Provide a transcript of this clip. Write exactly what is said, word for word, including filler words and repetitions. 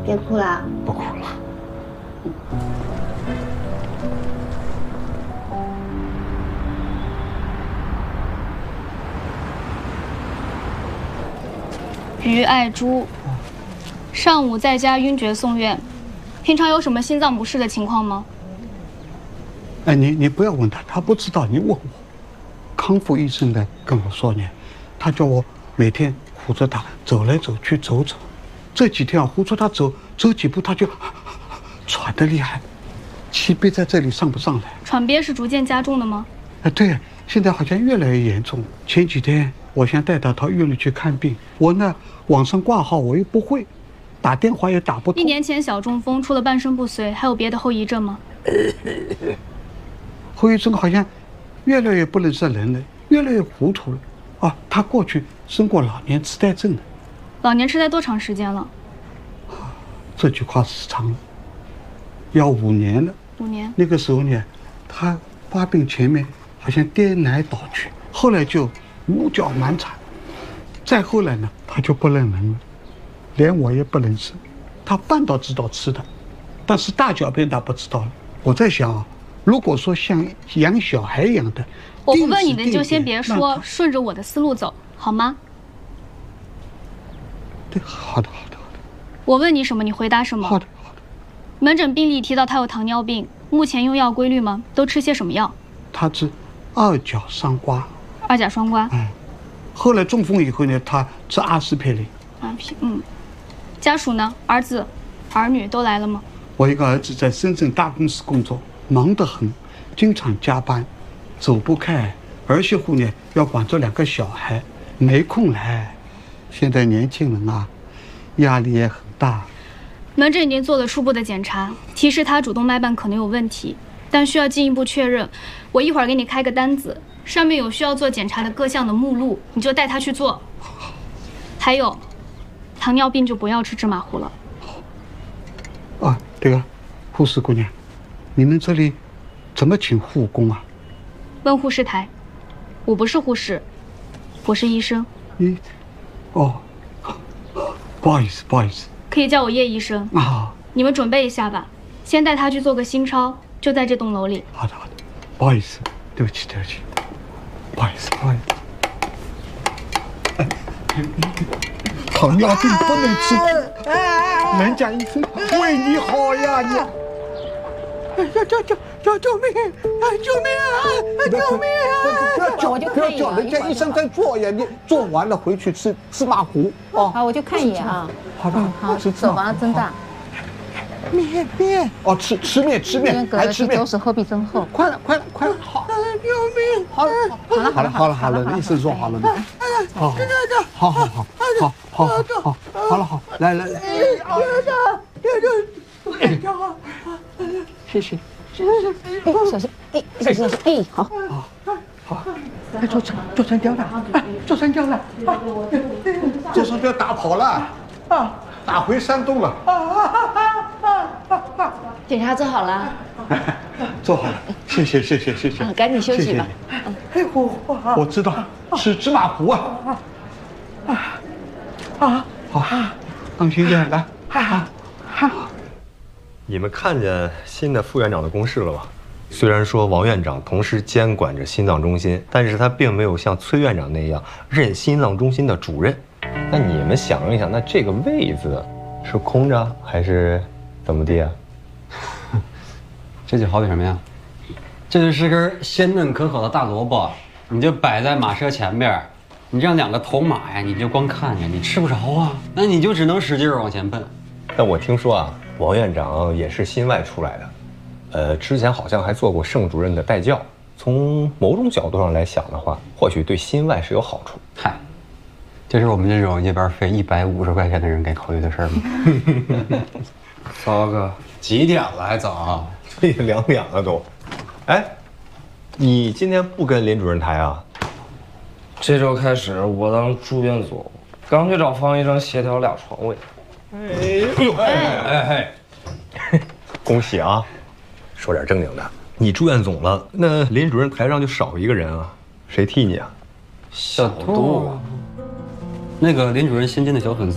别哭了。 不哭了。 于爱珠，上午在家晕厥送院，平常有什么心脏不适的情况吗？ 哎，你你不要问他，他不知道，你问我。康复医生呢跟我说呢，他叫我每天扶着他走来走去走走。这几天啊，扶着他走走几步，他就喘得厉害，气憋在这里上不上来。 喘憋是逐渐加重的吗？ 哎，对，现在好像越来越严重。前几天我想带他到医院里去看病，我呢网上挂号我又不会，打电话也打不通。 一年前小中风，除了半身不遂，还有别的后遗症吗？ 后遗症好像越来越不认识人了，越来越糊涂了。啊，他过去生过老年痴呆症的。 老年痴呆多长时间了？ 这句话是长了，要五年了。 五年。那个时候呢，他发病前面好像颠来倒去，后来就五脚蛮缠，再后来呢，他就不认人了，连我也不认识。他饭倒知道吃的，但是大小便他不知道了。我在想啊，如果说像养小孩一样的， 我不问你的你就先别说，顺着我的思路走好吗？ 对，好的，好的，好的。 我问你什么，你回答什么。 好的，好的。 门诊病历提到他有糖尿病，目前用药规律吗？都吃些什么药？ 他吃二甲双胍。 二甲双胍。 嗯。后来中风以后呢，他吃阿司匹林。 阿匹嗯。家属呢？儿子、儿女都来了吗？ 我一个儿子在深圳大公司工作，忙得很，经常加班，走不开。儿媳妇呢要管着两个小孩，没空来。现在年轻人啊，压力也很大。 门诊已经做了初步的检查，提示他主动脉瓣可能有问题，但需要进一步确认。我一会儿给你开个单子，上面有需要做检查的各项的目录，你就带他去做。还有，糖尿病就不要吃芝麻糊了。 啊，对了，护士姑娘，你们这里怎么请护工啊？ 问护士台，我不是护士，我是医生。 你，哦，不好意思，不好意思。 可以叫我叶医生啊。 你们准备一下吧，先带他去做个心超，就在这栋楼里。 好的，好的，不好意思，对不起，对不起，不好意思，不好意思。哎，糖尿病不能吃苦，人家医生为你好呀，你。救救救救救命！啊，救命啊！救命啊！ 不要叫，不要叫，人家医生在做呀，你做完了回去吃芝麻糊哦。 好，我就看一眼啊。 好的， 好，手把它睁大。 面面哦，吃吃面吃面，还吃面， 都是后壁增厚。 快了快了快了，好，救命！好了好了好了好了好了，医生说好了呢。好，好好好好好好好好了好，来来来。谢谢。 哎，小心！哎，小心！哎，好。 好，好。哎，做成做成雕了，哎，做成雕了，做成雕打跑了，啊，打回山东了。 检查做好了。 做好了，谢谢谢谢谢谢。 啊，赶紧休息吧。 哎，我我知道，吃芝麻糊啊。啊啊，好，当心点，来，好，好。 你们看见新的副院长的公示了吗？虽然说王院长同时监管着心脏中心，但是他并没有像崔院长那样任心脏中心的主任。那你们想一想，那这个位子是空着还是怎么地啊？ 这就好比什么呀？这就是根鲜嫩可口的大萝卜，你就摆在马车前边，你这样两个头马呀，你就光看着，你吃不着啊，那你就只能使劲往前奔。 但我听说啊，王院长也是心外出来的，呃，之前好像还做过盛主任的带教。从某种角度上来想的话，或许对心外是有好处。 嗨，这是我们这种一班费一百五十块钱的人该考虑的事儿吗？ 骚哥，几点了还早？ 这两点了都。哎，你今天不跟林主任谈啊？ 这周开始我当住院组，刚去找方医生协调俩床位。 哎呦哎哎哎！恭喜啊！说点正经的，你住院总了，那林主任台上就少一个人啊，谁替你啊？ 小杜，那个林主任新进的小粉丝。